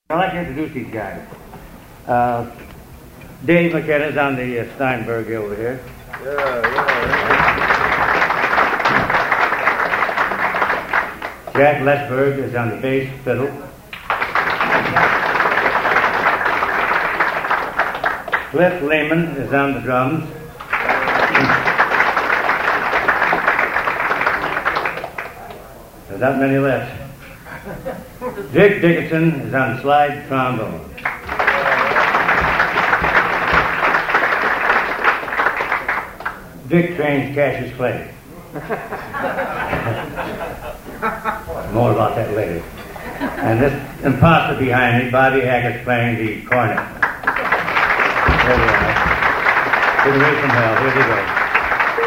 I'd like to introduce these guys. Dave McKenna's on the Steinberg over here. Jack Lesberg is on the bass fiddle. Cliff Lehman is on the drums. There's not many left. Dick Dickinson is on the slide trombone. Dick trains Cassius Clay. More about that later. And this imposter behind me, Bobby Hackett's playing the cornet. There we are. Good away from hell. Here we go.